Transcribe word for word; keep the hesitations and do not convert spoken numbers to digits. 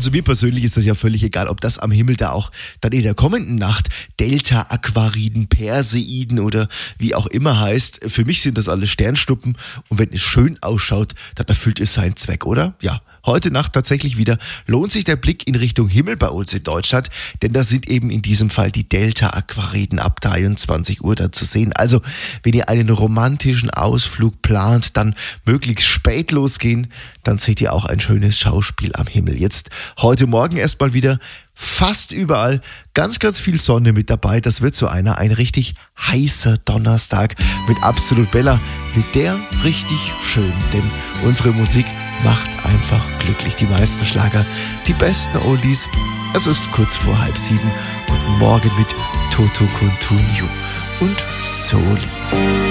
Also mir persönlich ist das ja völlig egal, ob das am Himmel da auch dann in der kommenden Nacht Delta-Aquariden, Perseiden oder wie auch immer heißt. Für mich sind das alles Sternschnuppen und wenn es schön ausschaut, dann erfüllt es seinen Zweck, oder? Ja. Heute Nacht tatsächlich wieder lohnt sich der Blick in Richtung Himmel bei uns in Deutschland, denn da sind eben in diesem Fall die Delta-Aquariden ab dreiundzwanzig Uhr da zu sehen. Also, wenn ihr einen romantischen Ausflug plant, dann möglichst spät losgehen, dann seht ihr auch ein schönes Schauspiel am Himmel. Jetzt heute Morgen erstmal wieder fast überall ganz, ganz viel Sonne mit dabei. Das wird so einer, ein richtig heißer Donnerstag mit Absolut Bella. Wird der richtig schön, denn unsere Musik macht einfach glücklich. Die meisten Schlager, die besten Oldies. Es ist kurz vor halb sieben und morgen mit Toto Cutugno und Soli.